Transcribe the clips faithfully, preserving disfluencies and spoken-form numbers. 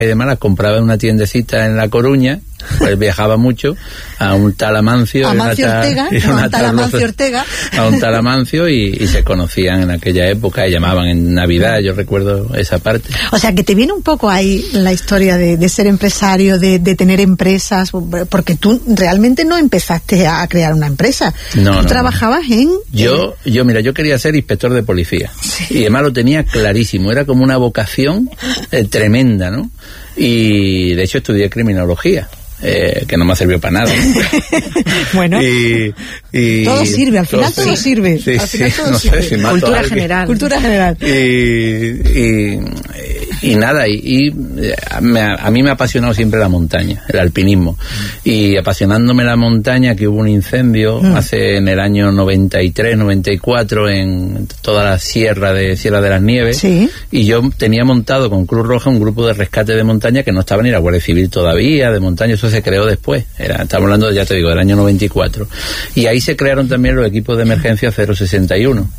y demás las compraba en una tiendecita en La Coruña, pues viajaba mucho a un tal Amancio, Amancio ta, Ortega, no, a un tal Amancio Ortega, a un tal Amancio y, y se conocían en aquella época y llamaban en Navidad, yo recuerdo esa parte. O sea, que te viene un poco ahí la historia de, de ser empresario, de, de tener empresas, porque tú realmente no empezaste a crear una empresa. No, tú no, trabajabas no. en... Yo, eh... yo, mira, yo quería ser inspector de policía. Sí. Y además lo tenía clarísimo, era como una vocación eh, tremenda, ¿no? Y de hecho estudié criminología. Eh, que no me ha servido para nada. Bueno, y, y todo sirve, al final todo, todo sí. sirve. Sí, al final sí, todo no sirve. sé si Cultura general. Cultura general. Y, y, y nada, y, y me, a mí me ha apasionado siempre la montaña, el alpinismo. Y apasionándome la montaña, que hubo un incendio mm. hace en el año noventa y tres, noventa y cuatro en toda la sierra de Sierra de las Nieves. Sí. Y yo tenía montado con Cruz Roja un grupo de rescate de montaña que no estaba ni la Guardia Civil todavía, de montaña, eso se creó después. Era, estamos hablando, ya te digo, del año noventa y cuatro. Y ahí se crearon también los equipos de emergencia cero sesenta y uno.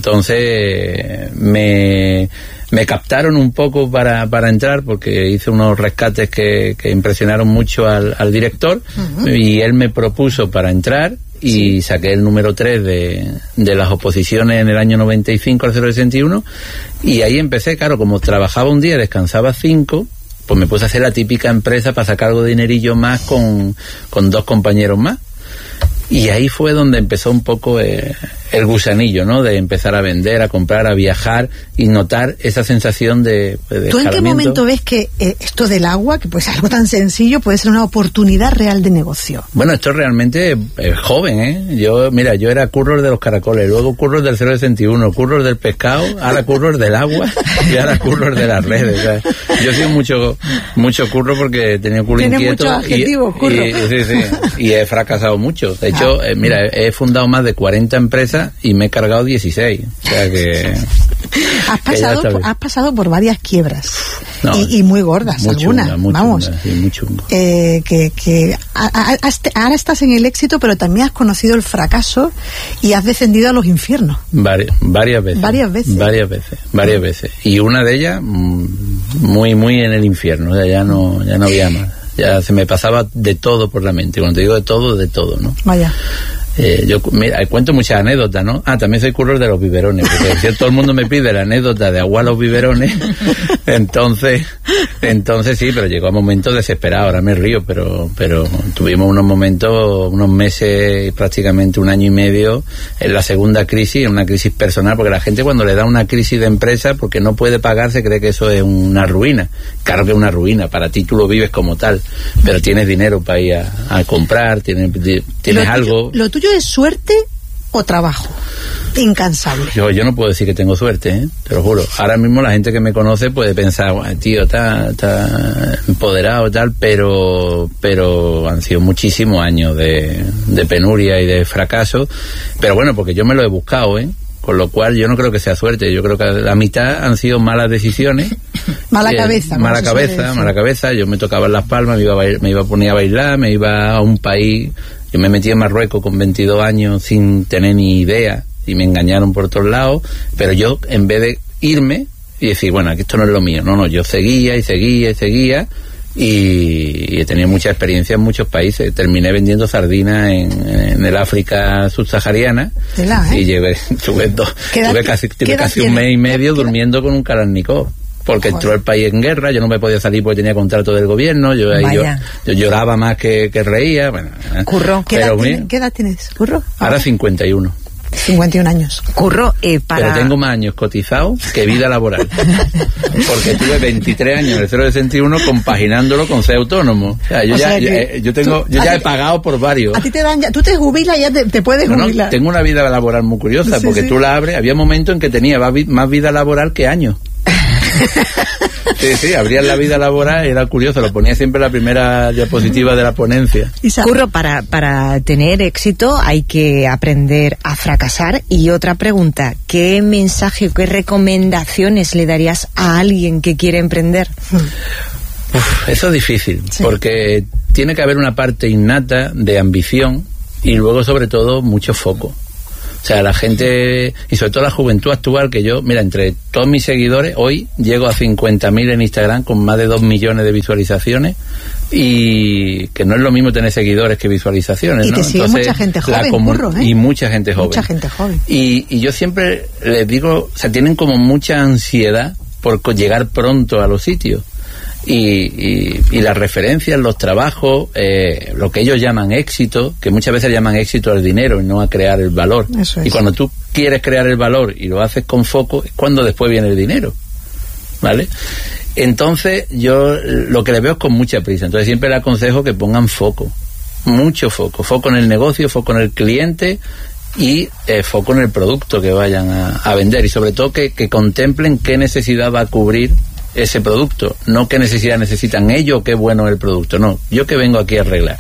Entonces me, me captaron un poco para, para entrar porque hice unos rescates que, que impresionaron mucho al, al director. Uh-huh. Y él me propuso para entrar y sí. saqué el número tres de, de las oposiciones en el año noventa y cinco al cero sesenta y uno y ahí empecé, claro, como trabajaba un día, descansaba cinco, pues me puse a hacer la típica empresa para sacar algo de dinerillo más con, con dos compañeros más. Y ahí fue donde empezó un poco eh, el gusanillo, ¿no? De empezar a vender, a comprar, a viajar y notar esa sensación de, de ¿Tú en qué momento ves que eh, esto del agua, que pues algo tan sencillo, puede ser una oportunidad real de negocio? Bueno, esto realmente es joven, ¿eh? Yo, mira, yo era curros de los caracoles, luego curros del cero sesenta y uno, curros del pescado, ahora curros del agua y ahora curros de las redes. O sea, yo he sido mucho, mucho curro porque tenía culo Tiene inquieto. Muchos adjetivos, y, curro. Y, sí, sí, y he fracasado mucho. De hecho, eh, mira, he fundado más de cuarenta empresas y me he cargado dieciséis. O sea que... Has pasado, que por, has pasado por varias quiebras. No, y, y muy gordas, muy algunas. Chunga, muy vamos. Chunga, sí, muy chunga. Eh, que que a, a, a, ahora estás en el éxito, pero también has conocido el fracaso y has descendido a los infiernos. Vari, varias veces. Varias veces. Varias veces. Varias veces. Y una de ellas, muy, muy en el infierno. O sea, ya no, ya no había más. Ya se me pasaba de todo por la mente. Cuando te digo de todo, de todo, ¿no? Vaya. Eh, yo mira, cuento muchas anécdotas, ¿no? Ah, también soy curro de los biberones, porque si todo el mundo me pide la anécdota de agua a los biberones, entonces, entonces sí, pero llegó a momentos desesperados, ahora me río, pero, pero tuvimos unos momentos, unos meses, prácticamente un año y medio, en la segunda crisis, en una crisis personal, porque la gente cuando le da una crisis de empresa, porque no puede pagarse, cree que eso es una ruina. Claro que es una ruina, para ti tú lo vives como tal, pero tienes dinero para ir a, a comprar, tienes, tienes lo algo... Tuyo, lo tuyo ¿es suerte o trabajo incansable? Yo, yo no puedo decir que tengo suerte, ¿eh? Te lo juro. Ahora mismo la gente que me conoce puede pensar, bueno, tío, está, está empoderado tal, pero pero han sido muchísimos años de, de penuria y de fracaso. Pero bueno, porque yo me lo he buscado, ¿eh? Con lo cual yo no creo que sea suerte, yo creo que la mitad han sido malas decisiones. Mala eh, cabeza. Mala cabeza, mala cabeza. Yo me tocaba en Las Palmas, me iba, a bailar, me iba a poner a bailar, me iba a un país... Yo me metí en Marruecos con veintidós años sin tener ni idea y me engañaron por todos lados, pero yo en vez de irme y decir, bueno, aquí esto no es lo mío, no, no, yo seguía y seguía y seguía y, y he tenido mucha experiencia en muchos países. Terminé vendiendo sardinas en, en el África subsahariana. ¿La, eh? Y llevé, tuve, dos, tuve casi, tuve casi un mes y medio durmiendo con un Kalashnikov. Porque Joder. Entró el país en guerra, yo no me podía salir porque tenía contrato del gobierno, yo, yo, yo lloraba más que, que reía. Bueno, Curro, ¿qué, pero edad tiene, ¿qué edad tienes, Curro? Ahora cincuenta y uno. cincuenta y un años. Curro, eh, para... Pero tengo más años cotizados que vida laboral. Porque tuve veintitrés años en el cero sesenta y uno compaginándolo con ser autónomo. O sea, yo, o ya, sea ya, yo, tengo, yo ya ti, he pagado por varios. A ti te dan ya, tú te jubilas y ya te, te puedes no, jubilar. No, tengo una vida laboral muy curiosa, sí, porque sí. Tú la abres, había momentos en que tenía más vida laboral que años. Sí, sí, abrías la vida laboral, era curioso, lo ponía siempre en la primera diapositiva de la ponencia. Curro, para, para tener éxito hay que aprender a fracasar. Y otra pregunta, ¿qué mensaje, qué recomendaciones le darías a alguien que quiere emprender? Uf, eso es difícil, sí. Porque tiene que haber una parte innata de ambición y luego sobre todo mucho foco. O sea, la gente, y sobre todo la juventud actual, que yo, mira, entre todos mis seguidores, hoy llego a cincuenta mil en Instagram con más de dos millones de visualizaciones, y que no es lo mismo tener seguidores que visualizaciones, y ¿no? te sigue Entonces, mucha gente joven, comun- Curro, ¿eh? Y mucha gente joven. Mucha gente joven. Y, y yo siempre les digo, o sea, tienen como mucha ansiedad por co- llegar pronto a los sitios. Y, y, y las referencias, los trabajos, eh, lo que ellos llaman éxito, que muchas veces llaman éxito al dinero y no a crear el valor. Eso es. Y cuando tú quieres crear el valor y lo haces con foco, es cuando después viene el dinero, ¿vale? Entonces yo lo que les veo es con mucha prisa. Entonces siempre les aconsejo que pongan foco, mucho foco, foco en el negocio, foco en el cliente y eh, foco en el producto que vayan a, a vender, y sobre todo que, que contemplen qué necesidad va a cubrir ese producto, no qué necesidad necesitan ellos o qué bueno es el producto, no, yo que vengo aquí a arreglar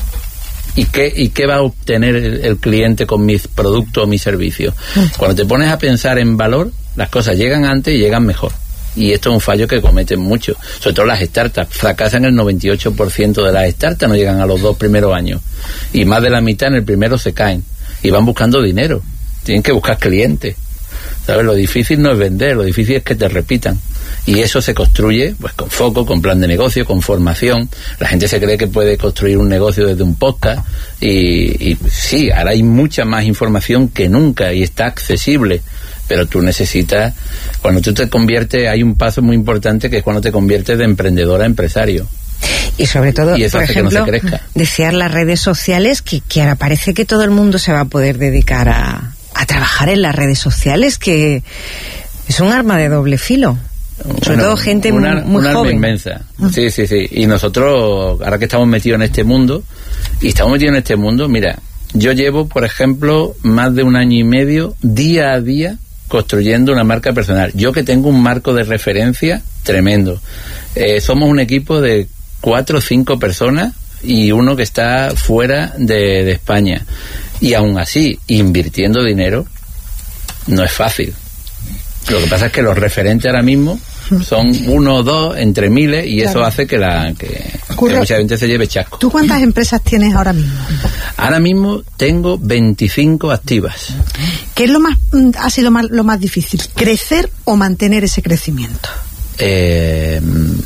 y qué, y qué va a obtener el, el cliente con mis productos o mis servicios. Cuando te pones a pensar en valor, las cosas llegan antes y llegan mejor, y esto es un fallo que cometen mucho, sobre todo las startups. Fracasan el noventa y ocho por ciento de las startups, no llegan a los dos primeros años, y más de la mitad en el primero se caen y van buscando dinero, tienen que buscar clientes, ¿sabes? Lo difícil no es vender, lo difícil es que te repitan. Y eso se construye pues con foco, con plan de negocio, con formación. La gente se cree que puede construir un negocio desde un podcast y, y sí, ahora hay mucha más información que nunca y está accesible, pero tú necesitas, cuando tú te conviertes, hay un paso muy importante que es cuando te conviertes de emprendedor a empresario. Y sobre todo, y eso por hace ejemplo, que no se crezca. desear las redes sociales, que, que ahora parece que todo el mundo se va a poder dedicar a, a trabajar en las redes sociales, que es un arma de doble filo. Sobre Bueno, todo gente una, muy, muy una joven. arma inmensa. Sí, sí, sí. Y nosotros, ahora que estamos metidos en este mundo, y estamos metidos en este mundo, mira, yo llevo, por ejemplo, más de un año y medio, día a día, construyendo una marca personal. Yo que tengo un marco de referencia tremendo. Eh, somos un equipo de cuatro o cinco personas y uno que está fuera de, de España. Y aún así, invirtiendo dinero, no es fácil. Lo que pasa es que los referentes ahora mismo son uno o dos entre miles, y claro, eso hace que la que, que mucha gente se lleve chasco. ¿Tú cuántas empresas tienes ahora mismo? Ahora mismo tengo veinticinco activas. ¿Qué es lo más ha sido más, lo más difícil? ¿Crecer o mantener ese crecimiento? Eh,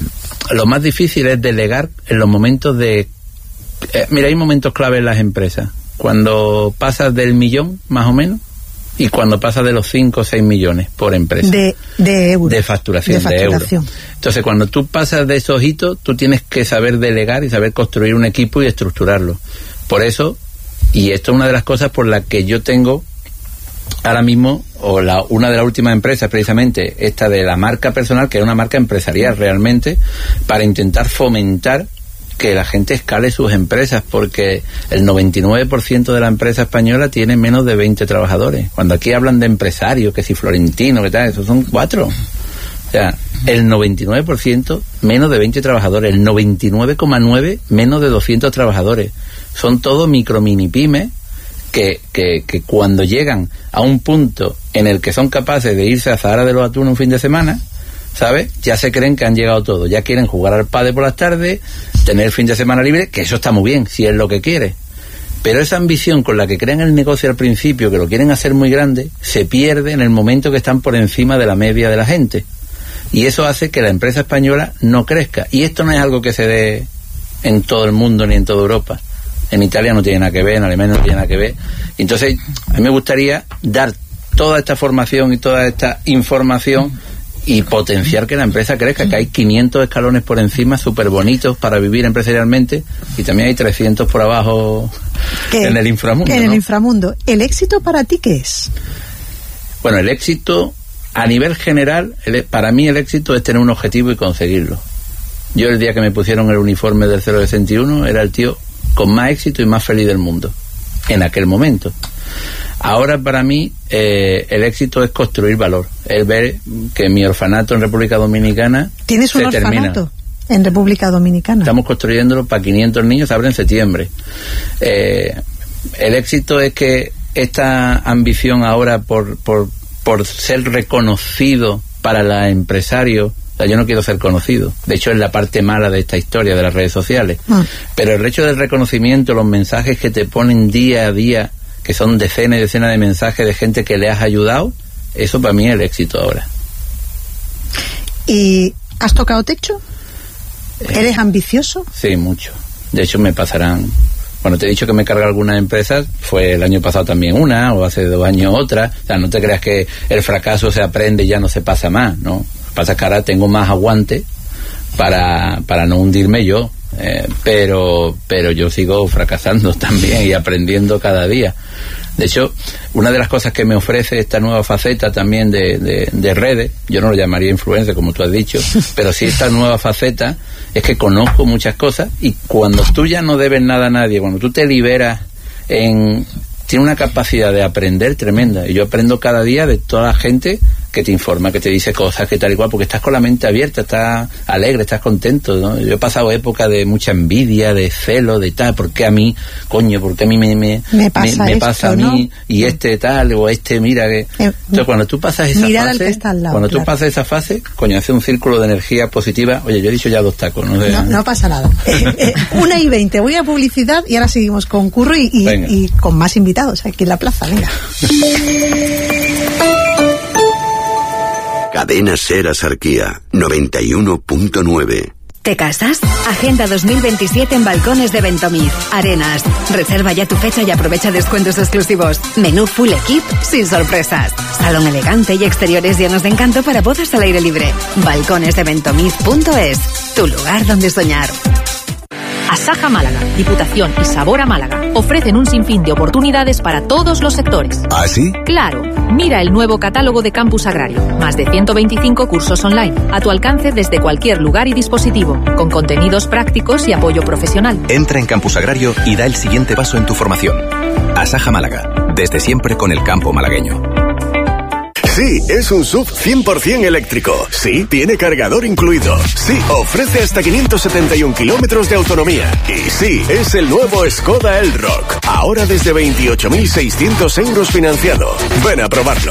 lo más difícil es delegar en los momentos de... Eh, mira, hay momentos clave en las empresas. Cuando pasas del millón, más o menos, y cuando pasa de los cinco o seis millones por empresa. De, de euros. De facturación, de, facturación. de euros. Entonces, cuando tú pasas de esos hitos, tú tienes que saber delegar y saber construir un equipo y estructurarlo. Por eso, y esto es una de las cosas por las que yo tengo ahora mismo, o la, una de las últimas empresas, precisamente, esta de la marca personal, que es una marca empresarial realmente, para intentar fomentar que la gente escale sus empresas, porque el noventa y nueve por ciento de la empresa española tiene menos de veinte trabajadores. Cuando aquí hablan de empresarios, que si Florentino, que tal, esos son cuatro. O sea, el noventa y nueve por ciento menos de veinte trabajadores, el noventa y nueve coma nueve por ciento menos de doscientos trabajadores. Son todos micro mini pymes que, que, que cuando llegan a un punto en el que son capaces de irse a Zahara de los Atunes un fin de semana, ¿sabes? Ya se creen que han llegado todos, ya quieren jugar al pádel por las tardes, tener el fin de semana libre, que eso está muy bien, si es lo que quiere. Pero esa ambición con la que crean el negocio al principio, que lo quieren hacer muy grande, se pierde en el momento que están por encima de la media de la gente. Y eso hace que la empresa española no crezca. Y esto no es algo que se dé en todo el mundo ni en toda Europa. En Italia no tiene nada que ver, en Alemania no tiene nada que ver. Entonces, a mí me gustaría dar toda esta formación y toda esta información y potenciar que la empresa crezca, que hay quinientos escalones por encima súper bonitos para vivir empresarialmente, y también hay trescientos por abajo en el inframundo. En el ¿no? inframundo. ¿El éxito para ti qué es? Bueno, el éxito a nivel general, el, para mí el éxito es tener un objetivo y conseguirlo. Yo el día que me pusieron el uniforme del cero sesenta y uno era el tío con más éxito y más feliz del mundo en aquel momento. Ahora para mí eh, el éxito es construir valor, es ver que mi orfanato en República Dominicana ¿Tienes un se orfanato termina. En República Dominicana? Estamos construyéndolo para quinientos niños, se abre en septiembre. Eh, el éxito es que esta ambición ahora por, por, por ser reconocido para los empresarios, o sea, yo no quiero ser conocido, de hecho es la parte mala de esta historia de las redes sociales, ah. pero el hecho del reconocimiento, los mensajes que te ponen día a día, que son decenas y decenas de mensajes de gente que le has ayudado, eso para mí es el éxito ahora. ¿Y has tocado techo? ¿Eres ambicioso? Sí, mucho. De hecho, me pasarán... Bueno, te he dicho que me carga algunas empresas, fue el año pasado también una, o hace dos años otra. O sea, no te creas que el fracaso se aprende y ya no se pasa más, ¿no? Lo que pasa es que ahora tengo más aguante para, para no hundirme yo. Eh, pero, pero yo sigo fracasando también y aprendiendo cada día. De hecho, una de las cosas que me ofrece esta nueva faceta también de, de, de redes, yo no lo llamaría influencer como tú has dicho, pero sí esta nueva faceta es que conozco muchas cosas, y cuando tú ya no debes nada a nadie, cuando tú te liberas, en tiene una capacidad de aprender tremenda, y yo aprendo cada día de toda la gente que te informa, que te dice cosas, que tal y cual, porque estás con la mente abierta, estás alegre, estás contento, ¿no? Yo he pasado épocas de mucha envidia, de celo, de tal, ¿por qué a mí, coño, por qué a mí me, me, me pasa, me, me esto, pasa a mí, ¿no? Y este tal, o este mira que... Eh, Entonces cuando tú pasas esa mirar fase, al que está al lado, cuando claro. tú pasas esa fase, coño, hace un círculo de energía positiva. Oye, yo he dicho ya dos tacos, ¿no? No, no pasa nada. Eh, eh, una y veinte, voy a publicidad y ahora seguimos con Curro y, y, y con más invitados aquí en la plaza, venga. Cadena Ser Asarquía, noventa y uno punto nueve. ¿Te casas? Agenda dos mil veintisiete en Balcones de Ventomir. Arenas. Reserva ya tu fecha y aprovecha descuentos exclusivos. Menú full equip sin sorpresas. Salón elegante y exteriores llenos de encanto para bodas al aire libre. balcones de ventomir punto es. Tu lugar donde soñar. Asaja Málaga, Diputación y Sabor a Málaga ofrecen un sinfín de oportunidades para todos los sectores. ¿Ah, sí? Claro. Mira el nuevo catálogo de Campus Agrario. Más de ciento veinticinco cursos online, a tu alcance desde cualquier lugar y dispositivo, con contenidos prácticos y apoyo profesional. Entra en Campus Agrario y da el siguiente paso en tu formación. Asaja Málaga, desde siempre con el campo malagueño. Sí, es un S U V cien por ciento eléctrico. Sí, tiene cargador incluido. Sí, ofrece hasta quinientos setenta y un kilómetros de autonomía. Y sí, es el nuevo Skoda Elroq. Ahora desde veintiocho mil seiscientos euros financiado. Ven a probarlo.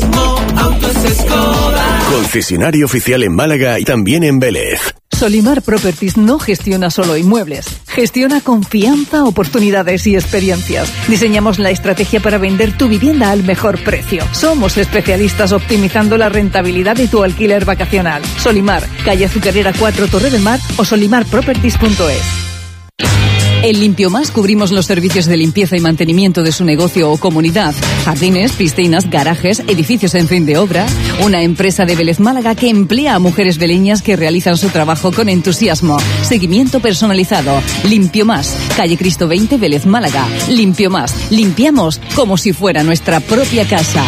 Concesionario oficial en Málaga y también en Vélez. Solimar Properties no gestiona solo inmuebles, gestiona confianza, oportunidades y experiencias. Diseñamos la estrategia para vender tu vivienda al mejor precio. Somos especialistas optimizando la rentabilidad de tu alquiler vacacional. Solimar, calle Azucarera cuatro, Torre del Mar o solimar properties punto es. En Limpio Más cubrimos los servicios de limpieza y mantenimiento de su negocio o comunidad. Jardines, piscinas, garajes, edificios en fin de obra. Una empresa de Vélez Málaga que emplea a mujeres veleñas que realizan su trabajo con entusiasmo. Seguimiento personalizado. Limpio Más, calle Cristo veinte, Vélez Málaga. Limpio Más, limpiamos como si fuera nuestra propia casa.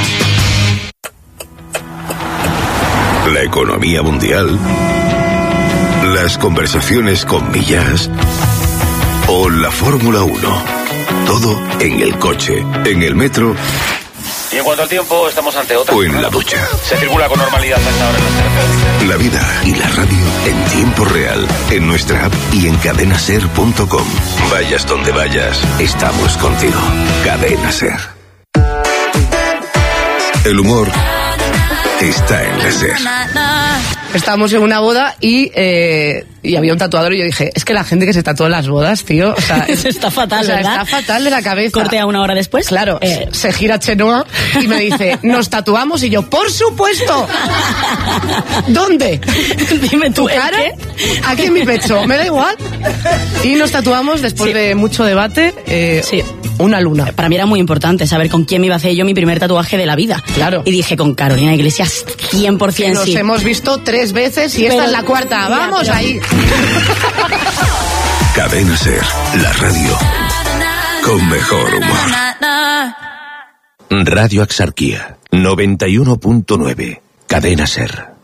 La economía mundial, las conversaciones con millas o la Fórmula uno. Todo en el coche, en el metro. Y en cuanto al tiempo, estamos ante otra. O en la ducha. Se circula con normalidad hasta ahora en las carreteras. La vida y la radio en tiempo real, en nuestra app y en cadena ser punto com. Vayas donde vayas, estamos contigo. Cadena Ser. El humor está en la Ser. Estábamos en una boda y, eh, y había un tatuador y yo dije, es que la gente que se tatúa en las bodas, tío, o sea, está fatal, o sea, ¿verdad? Está fatal de la cabeza. Corte a una hora después. Claro, eh. se gira Chenoa y me dice, ¿nos tatuamos? Y yo, ¡por supuesto! ¿Dónde? Dime tú, ¿Tu cara? ¿qué? Aquí en mi pecho, me da igual. Y nos tatuamos después sí. de mucho debate. Eh, sí. Una luna. Para mí era muy importante saber con quién me iba a hacer yo mi primer tatuaje de la vida. Claro. Y dije, con Carolina Iglesias, cien por ciento Nos sí. hemos visto tres veces y esta pero, es la cuarta. ¡Vamos ya, ahí! Cadena Ser, la radio con mejor humor. Radio Axarquía, noventa y uno punto nueve. Cadena Ser.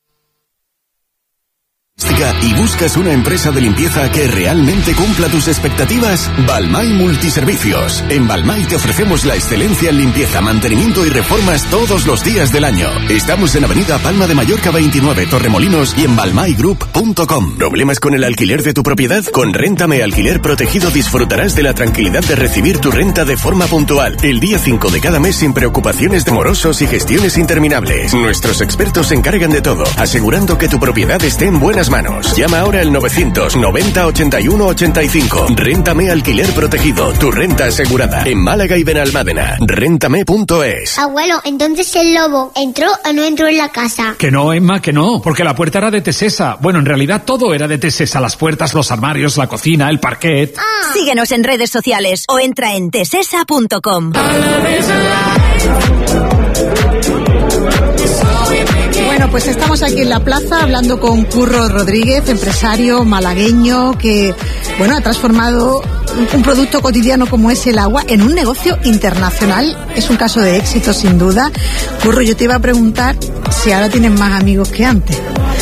¿Y buscas una empresa de limpieza que realmente cumpla tus expectativas? Balmay Multiservicios. En Balmay te ofrecemos la excelencia en limpieza, mantenimiento y reformas todos los días del año. Estamos en Avenida Palma de Mallorca veintinueve, Torremolinos y en balmay group punto com. ¿Problemas con el alquiler de tu propiedad? Con Réntame Alquiler Protegido disfrutarás de la tranquilidad de recibir tu renta de forma puntual. El día cinco de cada mes sin preocupaciones de morosos y gestiones interminables. Nuestros expertos se encargan de todo, asegurando que tu propiedad esté en buenas nuestras manos. Llama ahora al novecientos noventa ochenta y uno ochenta y cinco. Réntame Alquiler Protegido, tu renta asegurada. En Málaga y Benalmádena. Réntame punto es. Abuelo, entonces el lobo ¿entró o no entró en la casa? Que no, Emma, que no, porque la puerta era de Tesesa. Bueno, en realidad todo era de Tesesa. Las puertas, los armarios, la cocina, el parquet. Ah. Síguenos en redes sociales o entra en tesesa punto com. Bueno, pues estamos aquí en la plaza hablando con Curro Rodríguez, empresario malagueño que, bueno, ha transformado un producto cotidiano como es el agua en un negocio internacional. Es un caso de éxito, sin duda. Curro, yo te iba a preguntar si ahora tienes más amigos que antes.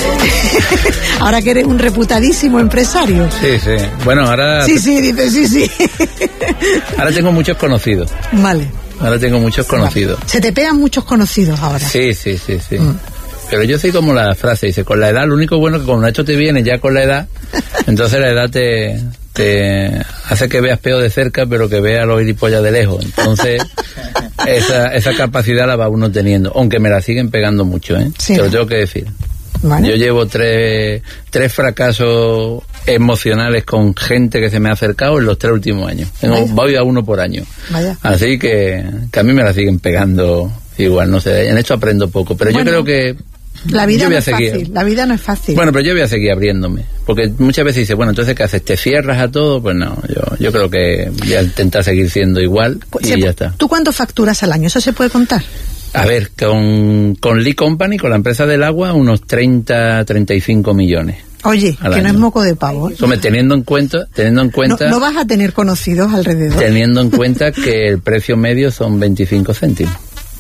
Ahora que eres un reputadísimo empresario. Sí, sí. Bueno, ahora... Sí, sí, dice sí, sí. Ahora tengo muchos conocidos. Vale. Ahora tengo muchos conocidos. Vale. Se te pegan muchos conocidos ahora. Sí, sí, sí, sí. Mm. Pero yo soy como la frase, dice, con la edad, lo único bueno que cuando esto te viene ya con la edad, entonces la edad te, te hace que veas peor de cerca, pero que veas los gilipollas de lejos. Entonces, esa, esa capacidad la va uno teniendo, aunque me la siguen pegando mucho, ¿eh? Sí. Te lo tengo que decir. Vale. Yo llevo tres, tres fracasos emocionales con gente que se me ha acercado en los tres últimos años. Tengo, voy a uno por año. Vaya. Así que, que a mí me la siguen pegando igual, no sé, en esto aprendo poco, pero bueno, yo creo que la vida no es fácil, la vida no es fácil. Bueno, pero yo voy a seguir abriéndome, porque muchas veces dice, bueno, entonces ¿qué haces? ¿Te cierras a todo? Pues no, yo yo creo que voy a intentar seguir siendo igual pues, y se, ya está. ¿Tú cuánto facturas al año? ¿Eso se puede contar? A ver, con, con Lee Company, con la empresa del agua, unos treinta, treinta y cinco millones. Oye, que año. No es moco de pavo. ¿eh? Hombre, teniendo en cuenta, teniendo en cuenta... No, no vas a tener conocidos alrededor. Teniendo en cuenta que el precio medio son veinticinco céntimos.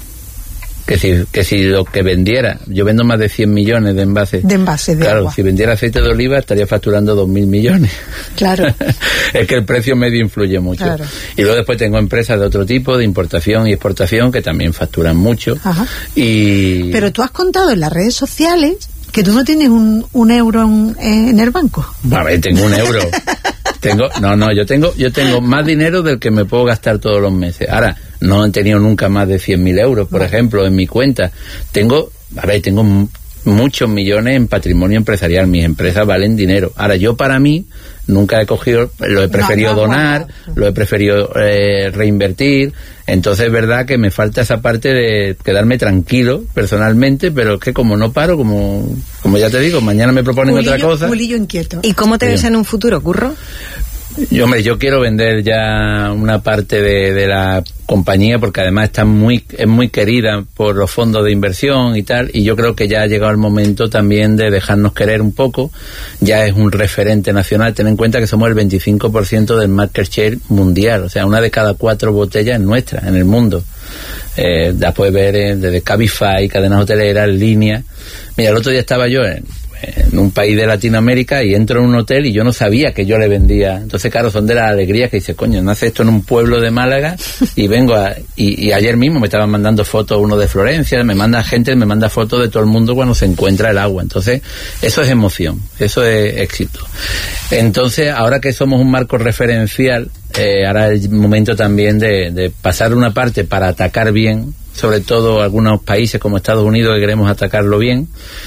Que si, que si lo que vendiera, yo vendo más de cien millones de envases. De envases de claro, agua. Si vendiera aceite de oliva estaría facturando dos mil millones. Claro. Es que el precio medio influye mucho. Claro. Y luego después tengo empresas de otro tipo, de importación y exportación, que también facturan mucho. Ajá. Y... Pero tú has contado en las redes sociales que tú no tienes un, un euro en, en el banco. A ver, tengo un euro. Tengo, no, no, yo tengo, yo tengo más dinero del que me puedo gastar todos los meses. Ahora, no he tenido nunca más de cien mil euros, por ejemplo, en mi cuenta. Tengo, a ver, tengo m- muchos millones en patrimonio empresarial. Mis empresas valen dinero. Ahora, yo para mí, nunca he cogido, lo he preferido no, no, donar, no, no. lo he preferido eh, reinvertir. Entonces es verdad que me falta esa parte de quedarme tranquilo personalmente, pero es que como no paro, como como ya te digo, mañana me proponen Julillo, otra cosa. Julillo inquieto. ¿Y cómo te sí. ves en un futuro, Curro? Yo, hombre, yo quiero vender ya una parte de, de la compañía, porque además está muy, es muy querida por los fondos de inversión y tal, y yo creo que ya ha llegado el momento también de dejarnos querer un poco. Ya es un referente nacional. Ten en cuenta que somos el veinticinco por ciento del market share mundial, o sea, una de cada cuatro botellas es nuestra en el mundo. Eh, la puedes ver eh, desde Cabify, cadenas hoteleras, línea. Mira, el otro día estaba yo en en un país de Latinoamérica y entro en un hotel y yo no sabía que yo le vendía. Entonces, claro, son de las alegrías que dices, coño, nace esto en un pueblo de Málaga y vengo a... Y, y ayer mismo me estaban mandando fotos uno de Florencia, me manda gente, me manda fotos de todo el mundo cuando se encuentra el agua. Entonces, eso es emoción, eso es éxito. Entonces, ahora que somos un marco referencial, eh, ahora es el momento también de, de pasar una parte para atacar bien, sobre todo algunos países como Estados Unidos que queremos atacarlo bien.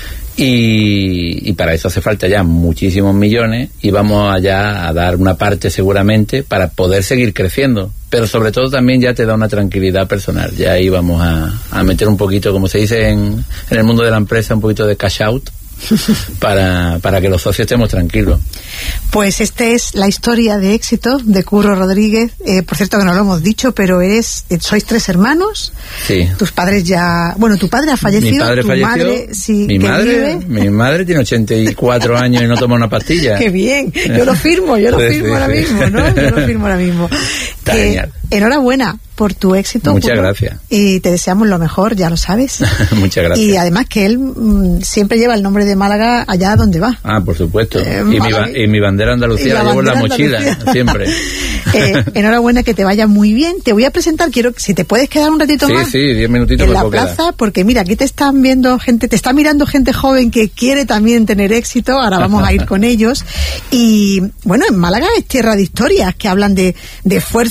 Y, y para eso hace falta ya muchísimos millones y vamos allá a dar una parte seguramente para poder seguir creciendo, pero sobre todo también ya te da una tranquilidad personal. Ya ahí vamos a, a meter un poquito, como se dice en, en el mundo de la empresa, un poquito de cash out para, para que los socios estemos tranquilos. Pues esta es la historia de éxito de Curro Rodríguez. Eh, por cierto que no lo hemos dicho, pero eres sois tres hermanos. Sí. Tus padres ya... Bueno, tu padre ha fallecido. Mi padre tu falleció. Madre, sí, mi, madre, mi madre tiene ochenta y cuatro años y no toma una pastilla. ¡Qué bien! Yo lo firmo, yo lo sí, firmo sí, ahora sí. mismo, ¿no? Yo lo firmo ahora mismo. Está eh, genial. Enhorabuena por tu éxito. Muchas Curro, gracias. Y te deseamos lo mejor, ya lo sabes. Muchas gracias. Y además que él mm, siempre lleva el nombre de Málaga allá donde va. Ah, por supuesto. Eh, y, mi ba- y mi bandera Andalucía la, la llevo en la mochila, Andalucía. Siempre. Eh, enhorabuena, que te vaya muy bien. Te voy a presentar, quiero si te puedes quedar un ratito sí, más. Sí, sí, diez minutitos en me la puedo plaza, quedar. Porque mira, aquí te están viendo gente, te está mirando gente joven que quiere también tener éxito. Ahora vamos a ir con ellos. Y bueno, en Málaga es tierra de historias que hablan de, de esfuerzo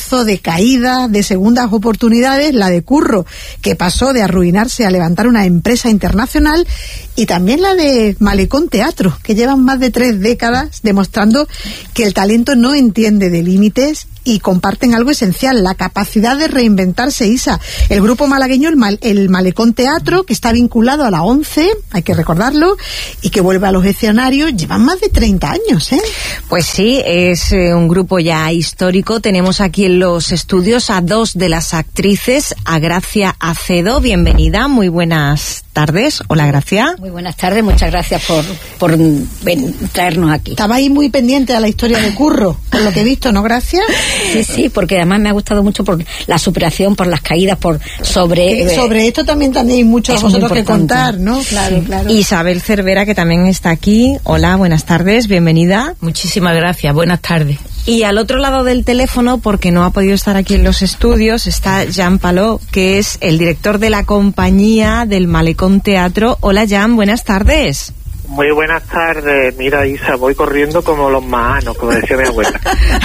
esfuerzo, de caída, de segundas oportunidades, la de Curro, que pasó de arruinarse a levantar una empresa internacional, y también la de Malecón Teatro, que llevan más de tres décadas demostrando que el talento no entiende de límites y comparten algo esencial, la capacidad de reinventarse, Isa. El grupo malagueño, el, Mal, el Malecón Teatro, que está vinculado a la ONCE, hay que recordarlo, y que vuelve a los escenarios, llevan más de treinta años, ¿eh? Pues sí, es eh, un grupo ya histórico. Tenemos aquí en los estudios a dos de las actrices, a Gracia Acedo, bienvenida, muy buenas tardes. Hola, Gracia. Muy buenas tardes, muchas gracias por, por ven, traernos aquí. Estaba ahí muy pendiente a la historia de Curro, por lo que he visto, ¿no, Gracia? Sí, sí, porque además me ha gustado mucho por la superación, por las caídas, por sobre... Eh, sobre esto también tenéis mucho a vosotros que contar, ¿no? Claro, sí. Claro. Isabel Cervera, que también está aquí. Hola, buenas tardes, bienvenida. Muchísimas gracias, buenas tardes. Y al otro lado del teléfono, porque no ha podido estar aquí en los estudios, está Jean Paló, que es el director de la compañía del Malecón Teatro. Hola, Jean, buenas tardes. Muy buenas tardes. Mira, Isa, voy corriendo como los manos, como decía mi abuela.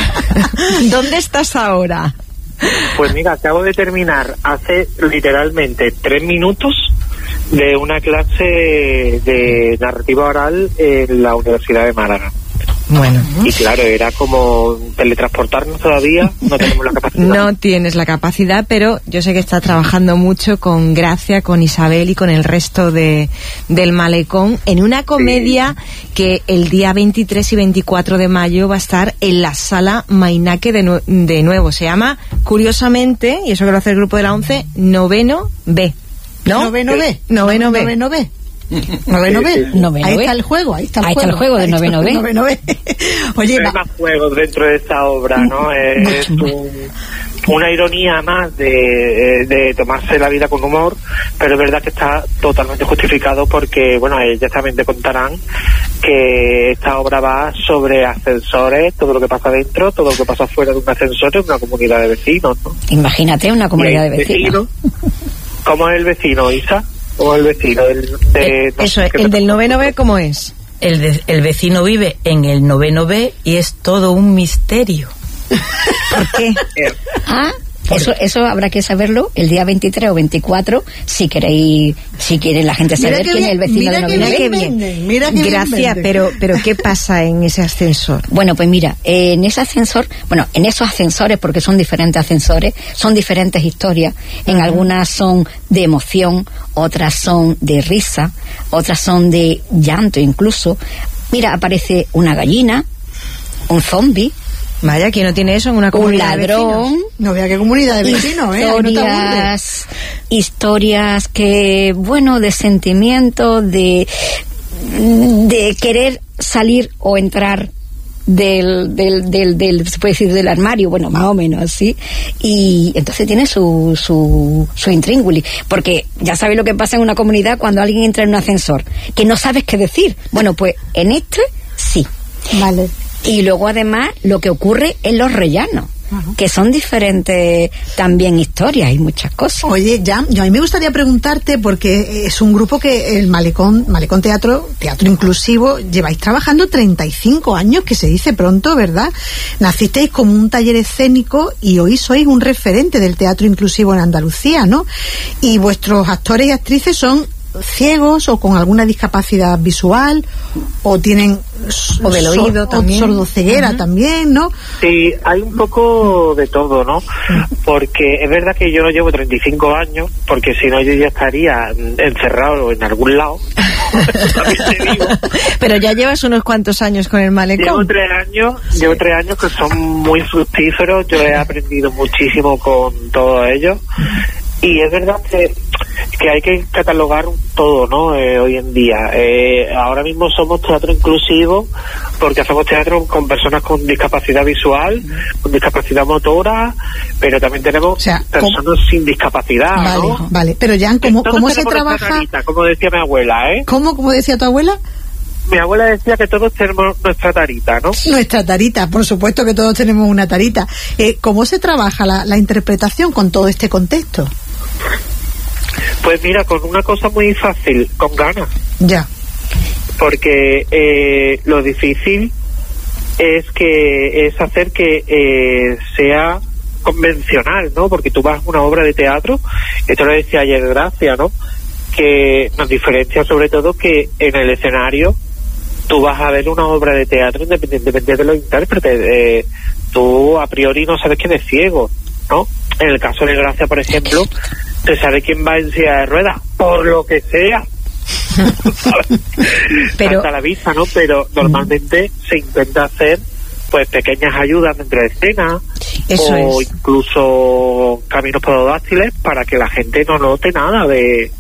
¿Dónde estás ahora? Pues mira, acabo de terminar hace literalmente tres minutos de una clase de narrativa oral en la Universidad de Málaga. Bueno. Y claro, era como teletransportarnos todavía, no tenemos la capacidad. No tienes la capacidad, pero yo sé que está trabajando mucho con Gracia, con Isabel y con el resto de del Malecón en una comedia sí. que el día veintitrés y veinticuatro de mayo va a estar en la Sala Mainaque de, nu de nuevo. Se llama, curiosamente, y eso que lo hace el grupo de la ONCE, Noveno B. ¿No? ¿Noveno B? Noveno B. Noveno B. Noveno B. Noveno ahí B. está el juego, ahí está el ahí juego. Está el juego de noveno B. noveno B. Oye, hay más juegos dentro de esta obra, ¿no? Es un, una ironía más de, de tomarse la vida con humor, pero es verdad que está totalmente justificado porque, bueno, ellas también te contarán que esta obra va sobre ascensores, todo lo que pasa dentro, todo lo que pasa fuera de un ascensor en una comunidad de vecinos, ¿no? Imagínate una comunidad de vecinos. Vecino, ¿cómo es el vecino, Isa? O el vecino del, de, eh, eso, no, el del noveno B, ¿cómo es? El, de, el vecino vive en el noveno B y es todo un misterio. ¿Por qué? ah, eso, eso habrá que saberlo el día veintitrés o veinticuatro, si queréis, si quiere la gente saber quién bien, es el vecino del noveno B. Qué bien, mira qué Gracias, pero, pero ¿qué pasa en ese ascensor? Bueno, pues mira, eh, en ese ascensor, bueno, en esos ascensores, porque son diferentes ascensores, son diferentes historias. En uh-huh. algunas son de emoción, otras son de risa, otras son de llanto incluso. Mira, aparece una gallina, un zombie. Vaya, ¿quién no tiene eso en una comunidad un ladrón, de no vea qué comunidad de vecinos, ¿eh? Historias, no historias que, bueno, de sentimiento, de, de querer salir o entrar del, del, del, del, se puede decir del armario, bueno, más o menos así, y entonces tiene su, su, su intríngulis, porque ya sabéis lo que pasa en una comunidad cuando alguien entra en un ascensor, que no sabes qué decir. Bueno, pues en este, sí. Vale. Y luego además lo que ocurre en los rellanos, uh-huh. que son diferentes también historias y muchas cosas. Oye, Jan, yo a mí me gustaría preguntarte, porque es un grupo que el Malecón, Malecón Teatro, Teatro Inclusivo, lleváis trabajando treinta y cinco años, que se dice pronto, ¿verdad? Nacisteis como un taller escénico y hoy sois un referente del teatro inclusivo en Andalucía, ¿no? Y vuestros actores y actrices son ciegos o con alguna discapacidad visual o tienen o del oído también, sordoceguera uh-huh. también, ¿no? Sí, hay un poco de todo, ¿no? Porque es verdad que yo no llevo treinta y cinco años, porque si no yo ya estaría encerrado en algún lado. Pero ya llevas unos cuantos años con el Malecón. Llevo tres años, sí. llevo tres años que son muy fructíferos. Yo he aprendido muchísimo con todos ellos. Y es verdad que, que hay que catalogar todo, ¿no? Eh, hoy en día. Eh, ahora mismo somos teatro inclusivo porque hacemos teatro con personas con discapacidad visual, con discapacidad motora, pero también tenemos o sea, personas ¿cómo? sin discapacidad, vale, ¿no? Vale, pero Jan, ¿cómo, ¿cómo se trabaja? Tarita, como decía mi abuela, ¿eh? ¿Cómo, cómo decía tu abuela? Mi abuela decía que todos tenemos nuestra tarita, ¿no? Nuestra tarita, por supuesto que todos tenemos una tarita. Eh, ¿Cómo se trabaja la, la interpretación con todo este contexto? Pues mira, con una cosa muy fácil, con ganas. Ya. Porque eh, lo difícil es que es hacer que eh, sea convencional, ¿no? Porque tú vas a una obra de teatro, esto lo decía ayer Gracia, ¿no? Que nos diferencia sobre todo que en el escenario tú vas a ver una obra de teatro independientemente de los intérpretes. Eh, tú a priori no sabes quién es ciego, ¿no? En el caso de Gracia, por ejemplo, se sabe quién va en silla de ruedas, por lo que sea. Pero hasta la vista, ¿no? Pero normalmente mm. se intenta hacer pues pequeñas ayudas dentro de escena. Eso o es. Incluso caminos pododáctiles para que la gente no note nada de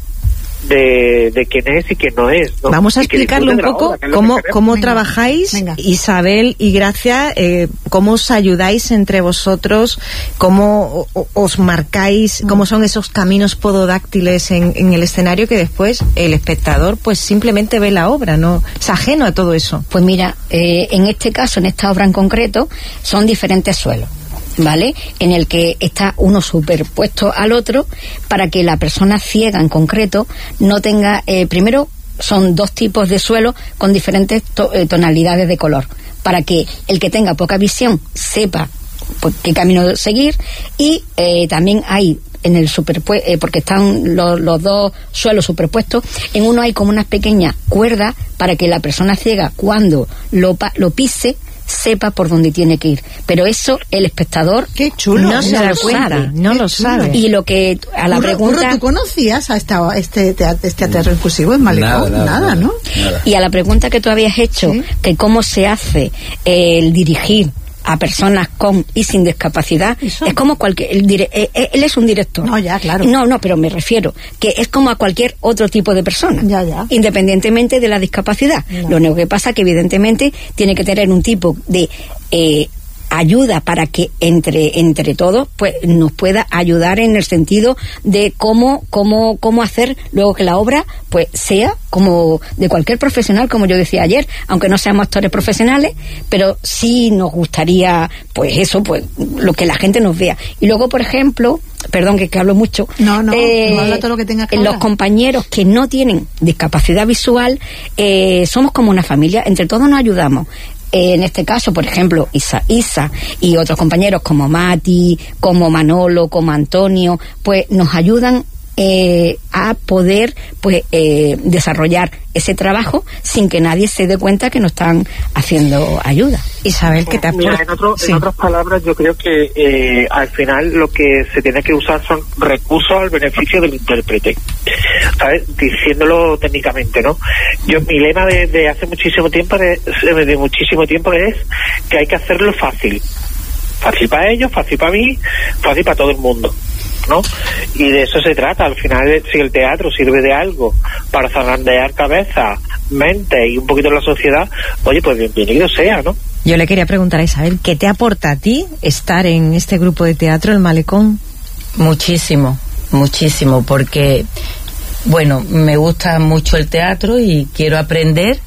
De, de quién es y quién no es, ¿no? Vamos a explicarle un poco obra, cómo, cómo Venga. trabajáis, Venga. Isabel y Gracia, eh, cómo os ayudáis entre vosotros, cómo o, os marcáis, mm. cómo son esos caminos pododáctiles en, en el escenario, que después el espectador pues simplemente ve la obra, no es ajeno a todo eso. Pues mira, eh, en este caso, en esta obra en concreto, son diferentes suelos, ¿vale? En el que está uno superpuesto al otro para que la persona ciega en concreto no tenga, eh, primero son dos tipos de suelo con diferentes to eh, tonalidades de color, para que el que tenga poca visión sepa pues, qué camino seguir, y eh, también hay en el superpuesto, eh, porque están los, los dos suelos superpuestos, en uno hay como unas pequeñas cuerdas para que la persona ciega cuando lo, lo pise sepa por dónde tiene que ir, pero eso el espectador qué chulo no se da cuenta, no lo sabe. Y lo que a la Curro, pregunta Curro, ¿tú conocías a esta, este teatro, este teatro inclusivo en Malecón? Nada, nada, nada, nada ¿no? Nada. Y a la pregunta que tú habías hecho, ¿sí? que cómo se hace el dirigir a personas con y sin discapacidad, ¿eso? Es como cualquier el dire, eh, él es un director. No, ya, claro. No, no, pero me refiero que es como a cualquier otro tipo de persona. Ya, ya. Independientemente de la discapacidad. Ya. Lo único que pasa que evidentemente tiene que tener un tipo de eh, ayuda para que entre entre todos pues nos pueda ayudar en el sentido de cómo cómo cómo hacer luego que la obra pues sea como de cualquier profesional, como yo decía ayer, aunque no seamos actores profesionales, pero sí nos gustaría pues eso, pues lo que la gente nos vea. Y luego, por ejemplo, perdón que, que hablo mucho, no, no, eh, no habla todo lo que tengas que los hablar. Compañeros que no tienen discapacidad visual, eh, somos como una familia, entre todos nos ayudamos. En este caso, por ejemplo, Isa, Isa y otros compañeros como Mati, como Manolo, como Antonio, pues nos ayudan eh, a poder pues eh, desarrollar ese trabajo sin que nadie se dé cuenta que nos están haciendo ayuda. Isabel, ¿qué te aporta? Mira, en, otro, sí. en otras palabras, yo creo que eh, al final lo que se tiene que usar son recursos al beneficio del intérprete, ¿sabes? Diciéndolo técnicamente, ¿no? Yo, mi lema de, de hace muchísimo tiempo de, de muchísimo tiempo es que hay que hacerlo fácil. Fácil para ellos, fácil para mí, fácil para todo el mundo, ¿no? Y de eso se trata. Al final, si el teatro sirve de algo para zarandear cabeza, mente y un poquito la sociedad, oye, pues bienvenido sea, ¿no? Yo le quería preguntar a Isabel, ¿qué te aporta a ti estar en este grupo de teatro, el Malecón? Muchísimo, muchísimo, porque, bueno, me gusta mucho el teatro y quiero aprender.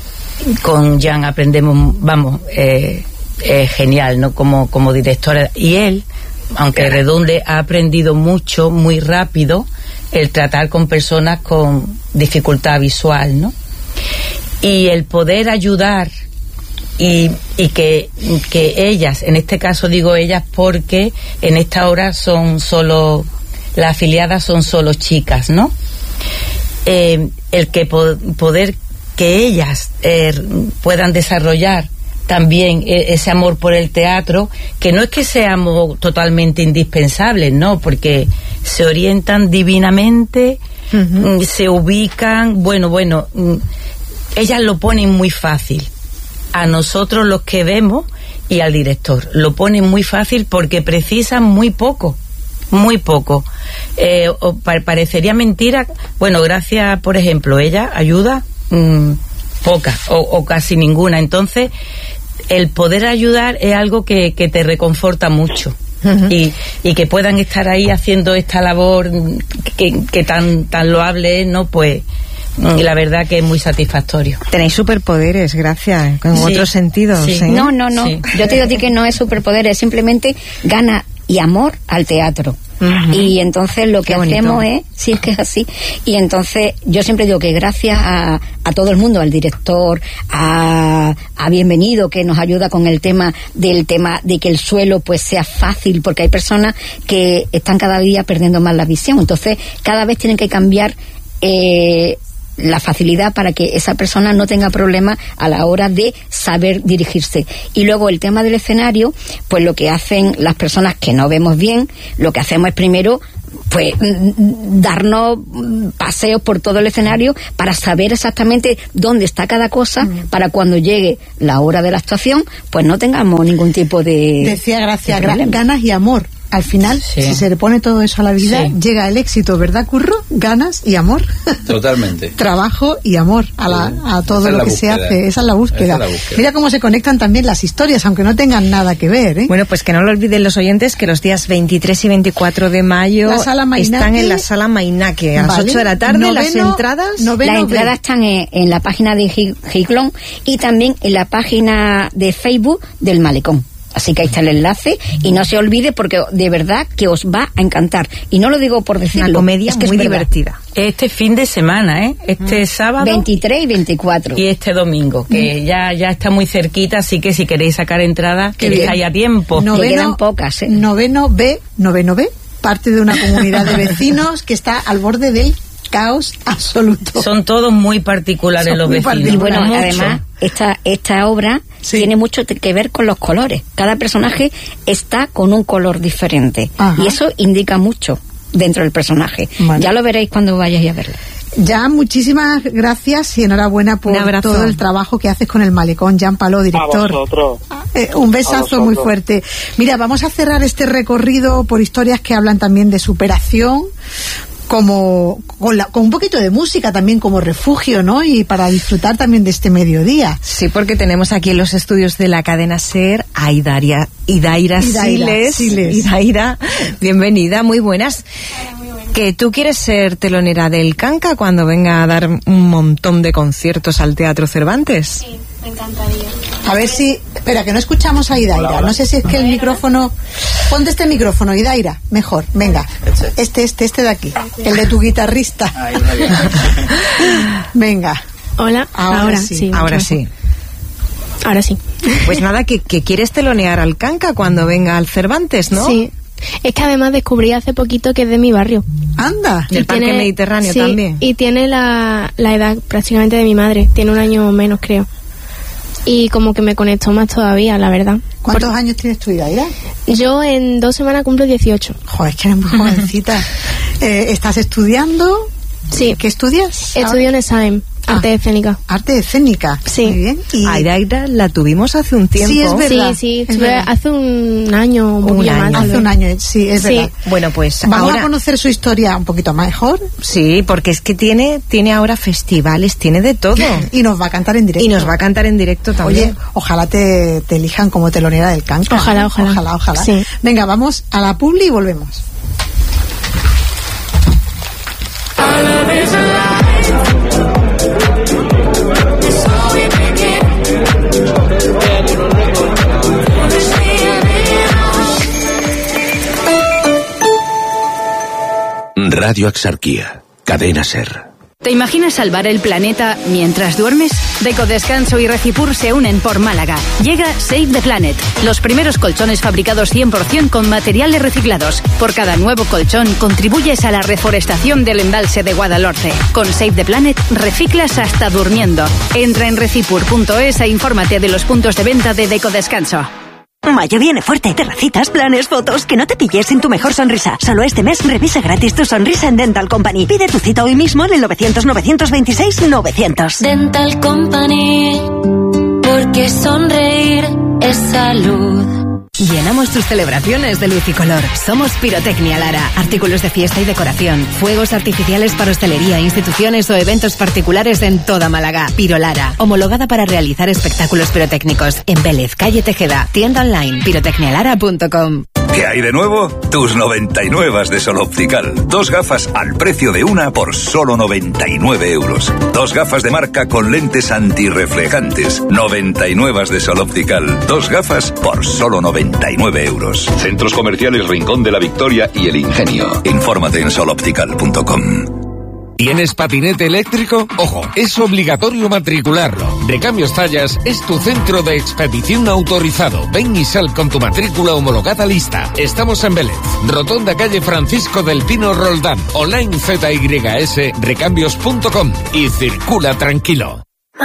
Con Jan aprendemos, vamos, eh, es genial, ¿no? Como, como directora. Y él, aunque redunde, ha aprendido mucho, muy rápido, el tratar con personas con dificultad visual, ¿no? Y el poder ayudar y, y que, que ellas, en este caso digo ellas porque en esta hora son solo, las afiliadas son solo chicas, ¿no? Eh, el que po poder que ellas eh, puedan desarrollar también ese amor por el teatro, que no es que seamos totalmente indispensables, no, porque se orientan divinamente, uh-huh. se ubican, bueno, bueno, ellas lo ponen muy fácil. A nosotros los que vemos y al director lo ponen muy fácil porque precisan muy poco, muy poco. Eh, o pa parecería mentira, bueno, gracias, por ejemplo, ella ayuda mmm, poca o, o casi ninguna, entonces el poder ayudar es algo que, que te reconforta mucho. Uh-huh. y, y que puedan estar ahí haciendo esta labor que, que tan, tan loable, ¿no? Pues la verdad que es muy satisfactorio. Tenéis superpoderes, gracias, con sí, otros sentidos. Sí. ¿eh? No, no, no. Sí. Yo te digo a ti que no es superpoderes, simplemente gana y amor al teatro. Uh-huh. Y entonces lo que hacemos es, sí, es que es así, y entonces yo siempre digo que gracias a, a todo el mundo, al director, a, a Bienvenido, que nos ayuda con el tema del tema de que el suelo pues sea fácil, porque hay personas que están cada día perdiendo más la visión, entonces cada vez tienen que cambiar eh, la facilidad para que esa persona no tenga problemas a la hora de saber dirigirse. Y luego el tema del escenario, pues lo que hacen las personas que no vemos bien, lo que hacemos es primero pues darnos paseos por todo el escenario para saber exactamente dónde está cada cosa, mm. para cuando llegue la hora de la actuación pues no tengamos ningún tipo de... Decía Gracia, gra- ganas y amor. Al final, sí. si se le pone todo eso a la vida, sí. llega el éxito, ¿verdad, Curro? Ganas y amor. Totalmente. Trabajo y amor a, la, a todo lo que búsqueda. se hace. Esa es la búsqueda. Esa es la búsqueda. Mira cómo se conectan también las historias, aunque no tengan nada que ver, ¿eh? Bueno, pues que no lo olviden los oyentes que los días veintitrés y veinticuatro de mayo están en la Sala Mainaki a las vale. ocho de la tarde. Noveno, las entradas... Las entradas están en, en la página de Giclón y también en la página de Facebook del Malecón. Así que ahí está el enlace y no se olvide porque de verdad que os va a encantar. Y no lo digo por decirlo. Una comedia es que muy es divertida. Este fin de semana, ¿eh? Este mm. sábado. veintitrés y veinticuatro. Y este domingo, que mm. ya, ya está muy cerquita, así que si queréis sacar entradas, que estáis a tiempo. Noveno, que quedan pocas, ¿eh? Noveno B, noveno B, parte de una comunidad de vecinos que está al borde del caos absoluto. Son todos muy particulares Son los vecinos. Y bueno, mucho. Además, esta, esta obra sí. tiene mucho que ver con los colores. Cada personaje está con un color diferente. Ajá. Y eso indica mucho dentro del personaje. Vale. Ya lo veréis cuando vayáis a verlo. Ya, muchísimas gracias y enhorabuena por todo el trabajo que haces con el Malecón, Jean Paló, director. A vosotros. Eh, un besazo muy fuerte. Mira, vamos a cerrar este recorrido por historias que hablan también de superación, como con, la, con un poquito de música también como refugio, ¿no? Y para disfrutar también de este mediodía. Sí, porque tenemos aquí en los estudios de la cadena SER a Idaira, Idaira, Idaira Siles. Siles. Idaira, bienvenida, muy buenas. Hola, muy buenas. Que tú quieres ser telonera del Canca cuando venga a dar un montón de conciertos al Teatro Cervantes. Sí, me encantaría. A ver si... Espera, que no escuchamos a Idaira. No sé si es que el micrófono... Ponte este micrófono, Idaira. Mejor, venga. Este, este, este de aquí. El de tu guitarrista. Venga. Hola, ahora, ahora sí. sí. Ahora sí. Ahora sí. Pues nada, que, que quieres telonear al Canca cuando venga al Cervantes, ¿no? Sí. Es que además descubrí hace poquito que es de mi barrio. ¡Anda! Del Parque tiene, Mediterráneo sí, también. Y tiene la, la edad prácticamente de mi madre. Tiene un año menos, creo. Y como que me conectó más todavía, la verdad. ¿Cuántos Por... años tienes tú, Idaira? Yo en dos semanas cumplo dieciocho. Joder, es que eres muy jovencita. eh, ¿Estás estudiando? Sí. ¿Qué estudias? Estudio en Examen. Ah, arte escénica. Arte escénica. Sí. Muy bien. Y a Idaira la tuvimos hace un tiempo. Sí, es verdad. Sí, sí. Es verdad. Hace un año, un, un año. Más, hace un año, sí, es sí. verdad. Bueno, pues vamos ahora... a conocer su historia un poquito mejor. Sí, porque es que tiene, tiene ahora festivales, tiene de todo. Y nos va a cantar en directo. Y nos va a cantar en directo también. Oye, ojalá te, te elijan como telonera del Canca. Ojalá, ojalá. Ojalá, ojalá. Sí. Venga, vamos a la publi y volvemos. Radio Axarquía, cadena SER. ¿Te imaginas salvar el planeta mientras duermes? Decodescanso y Recipur se unen por Málaga. Llega Save the Planet, los primeros colchones fabricados cien por ciento con materiales reciclados. Por cada nuevo colchón contribuyes a la reforestación del embalse de Guadalhorce. Con Save the Planet reciclas hasta durmiendo. Entra en recipur punto es e infórmate de los puntos de venta de Decodescanso. Mayo viene fuerte. Terracitas, planes, fotos, que no te pilles sin tu mejor sonrisa. Solo este mes revisa gratis tu sonrisa en Dental Company. Pide tu cita hoy mismo en el novecientos, novecientos veintiséis, novecientos. Dental Company, porque sonreír es salud. Llenamos tus celebraciones de luz y color. Somos Pirotecnia Lara. Artículos de fiesta y decoración. Fuegos artificiales para hostelería, instituciones o eventos particulares en toda Málaga. Piro Lara. Homologada para realizar espectáculos pirotécnicos. En Vélez, calle Tejeda. Tienda online pirotecnialara punto com. ¿Qué hay de nuevo? Tus noventa y nueve de Sol Optical. Dos gafas al precio de una por solo noventa y nueve euros. Dos gafas de marca con lentes antirreflejantes. noventa y nueve de Sol Optical. Dos gafas por solo noventa y nueve euros. Centros comerciales Rincón de la Victoria y El Ingenio. Infórmate en sol optical punto com. ¿Tienes patinete eléctrico? Ojo, es obligatorio matricularlo. Recambios Zayas es tu centro de expedición autorizado. Ven y sal con tu matrícula homologada lista. Estamos en Vélez, Rotonda calle Francisco del Pino Roldán, online z y s recambios punto com y circula tranquilo.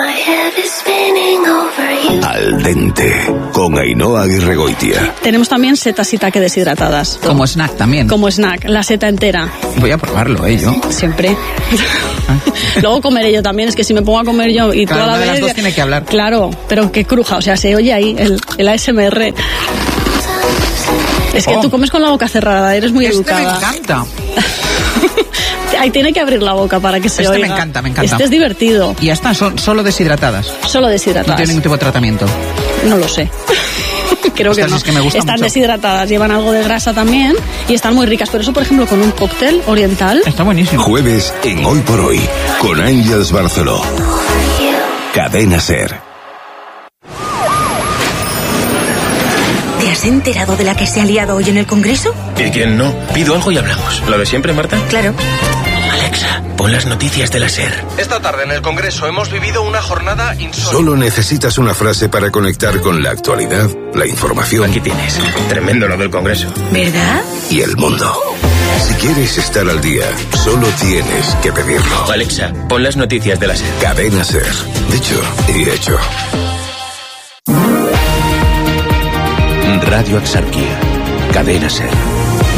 Al dente, con Ainhoa Aguirregoitia. Tenemos también setas shiitake deshidratadas. Como snack también. Como snack, la seta entera. Voy a probarlo, ¿eh? Yo. Siempre. Luego comeré yo también, es que si me pongo a comer yo y Cada toda la una de vez... las dos tiene que hablar. Claro, pero que cruja, o sea, se oye ahí el, el A S M R. Es que Oh. tú comes con la boca cerrada, eres muy Este educada. me encanta. Ahí tiene que abrir la boca para que se Este oiga. me encanta, me encanta. Este es divertido. Y ya está, son solo deshidratadas. Solo No deshidratadas. tiene ningún tipo de tratamiento. No lo sé. Creo Ostras, que no. es que me gusta están mucho. deshidratadas, llevan algo de grasa también y están muy ricas. Pero eso, por ejemplo, con un cóctel oriental. Está buenísimo. Jueves en Hoy por Hoy, con Ángels Barceló. Cadena Ser. ¿Te has enterado de la que se ha liado hoy en el Congreso? ¿Y quién no? Pido algo y hablamos. ¿Lo de siempre, Marta? Claro. Alexa, pon las noticias de la SER. Esta tarde en el Congreso hemos vivido una jornada insólita. Solo necesitas una frase para conectar con la actualidad, la información. Aquí tienes. Tremendo lo del Congreso. ¿Verdad? Y el mundo. Si quieres estar al día, solo tienes que pedirlo. Alexa, pon las noticias de la SER. Cadena Ser. Dicho y hecho. Radio Axarquía. Cadena Ser.